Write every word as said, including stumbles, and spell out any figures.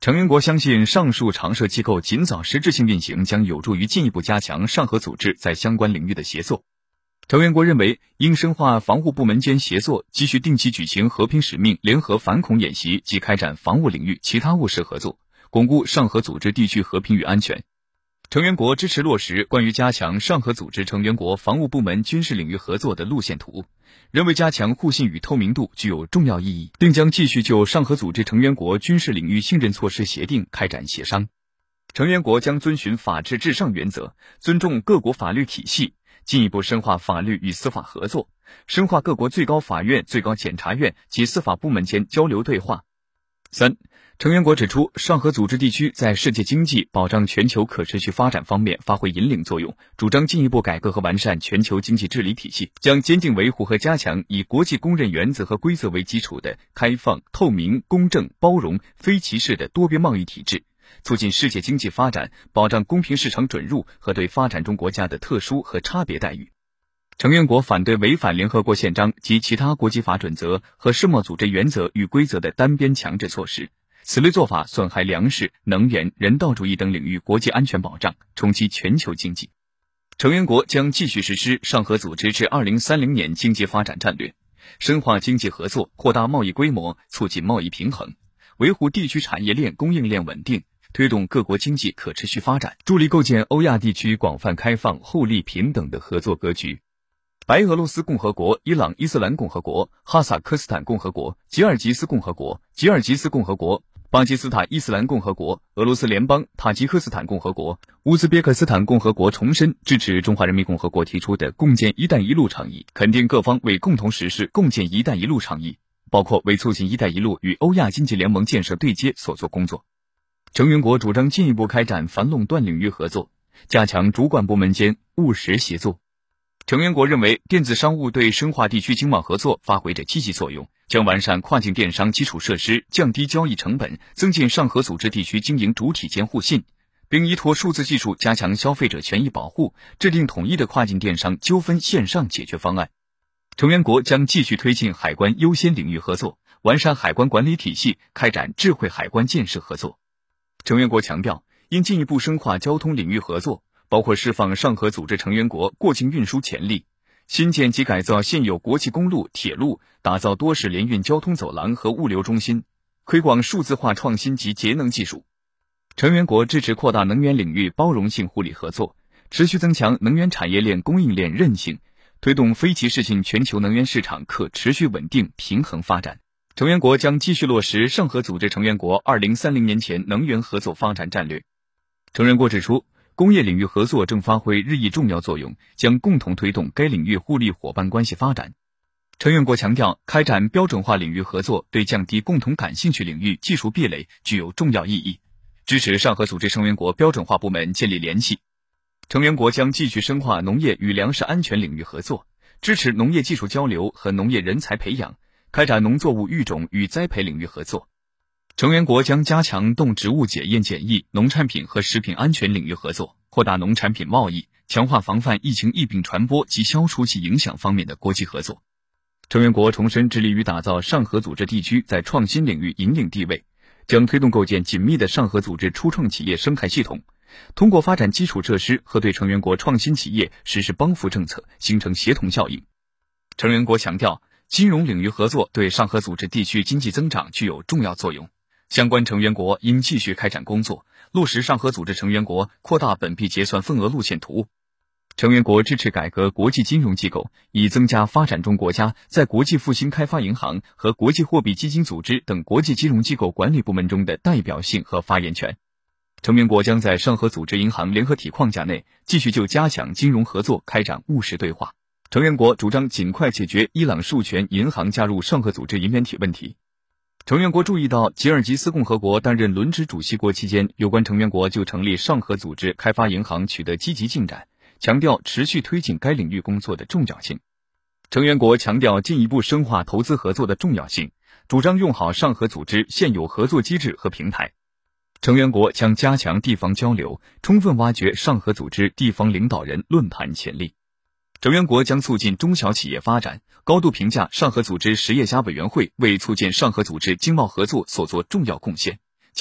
成员国相信上述常设机构尽早实质性运行将有助于进一步加强上合组织在相关领域的协作。成员国认为，应深化防务部门间协作，继续定期举行和平使命联合反恐演习及开展防务领域其他务实合作，巩固上合组织地区和平与安全。成员国支持落实关于加强上合组织成员国防务部门军事领域合作的路线图，认为加强互信与透明度具有重要意义，并将继续就上合组织成员国军事领域信任措施协定开展协商。成员国将遵循法治至上原则，尊重各国法律体系，进一步深化法律与司法合作，深化各国最高法院、最高检察院及司法部门间交流对话。三、成员国指出，上合组织地区在世界经济、保障全球可持续发展方面发挥引领作用，主张进一步改革和完善全球经济治理体系，将坚定维护和加强以国际公认原则和规则为基础的开放、透明、公正、包容、非歧视的多边贸易体制，促进世界经济发展，保障公平市场准入和对发展中国家的特殊和差别待遇。成员国反对违反联合国宪章及其他国际法准则和世贸组织原则与规则的单边强制措施，此类做法损害粮食、能源、人道主义等领域国际安全保障，冲击全球经济。成员国将继续实施上合组织至二零三零年经济发展战略，深化经济合作，扩大贸易规模，促进贸易平衡，维护地区产业链供应链稳定，推动各国经济可持续发展，助力构建欧亚地区广泛开放、互利平等的合作格局。白俄罗斯共和国、伊朗伊斯兰共和国、哈萨克斯坦共和国、吉尔吉斯共和国、吉尔吉斯共和国、巴基斯坦伊斯兰共和国、俄罗斯联邦、塔吉克斯坦共和国、乌兹别克斯坦共和国重申支持中华人民共和国提出的共建“一带一路”倡议，肯定各方为共同实施共建“一带一路”倡议，包括为促进“一带一路”与欧亚经济联盟建设对接所做工作。成员国主张进一步开展反垄断领域合作，加强主管部门间务实协作。成员国认为，电子商务对深化地区经贸合作发挥着积极作用，将完善跨境电商基础设施，降低交易成本，增进上合组织地区经营主体间互信，并依托数字技术加强消费者权益保护，制定统一的跨境电商纠纷线上解决方案。成员国将继续推进海关优先领域合作，完善海关管理体系，开展智慧海关建设合作。成员国强调，应进一步深化交通领域合作，包括释放上合组织成员国过境运输潜力，新建及改造现有国际公路、铁路，打造多式联运交通走廊和物流中心，推广数字化创新及节能技术。成员国支持扩大能源领域包容性互利合作，持续增强能源产业链供应链韧性，推动非歧视性全球能源市场可持续稳定平衡发展。成员国将继续落实上合组织成员国二零三零年前能源合作发展战略。成员国指出，工业领域合作正发挥日益重要作用，将共同推动该领域互利伙伴关系发展。成员国强调，开展标准化领域合作对降低共同感兴趣领域技术壁垒具有重要意义，支持上合组织成员国标准化部门建立联系。成员国将继续深化农业与粮食安全领域合作，支持农业技术交流和农业人才培养，开展农作物育种与栽培领域合作。成员国将加强动植物检验检疫、农产品和食品安全领域合作，扩大农产品贸易，强化防范疫情疫病传播及消除其影响方面的国际合作。成员国重申致力于打造上合组织地区在创新领域引领地位，将推动构建紧密的上合组织初创企业生态系统，通过发展基础设施和对成员国创新企业实施帮扶政策，形成协同效应。成员国强调，金融领域合作对上合组织地区经济增长具有重要作用，相关成员国应继续开展工作，落实上合组织成员国扩大本币结算份额路线图。成员国支持改革国际金融机构，以增加发展中国家在国际复兴开发银行和国际货币基金组织等国际金融机构管理部门中的代表性和发言权。成员国将在上合组织银行联合体框架内继续就加强金融合作开展务实对话。成员国主张尽快解决伊朗授权银行加入上合组织银联体问题。成员国注意到，吉尔吉斯共和国担任轮值主席国期间，有关成员国就成立上合组织开发银行取得积极进展，强调持续推进该领域工作的重要性。成员国强调进一步深化投资合作的重要性，主张用好上合组织现有合作机制和平台。成员国将加强地方交流，充分挖掘上合组织地方领导人论坛潜力。成员国将促进中小企业发展，高度评价上合组织实业家委员会为促进上合组织经贸合作所做重要贡献。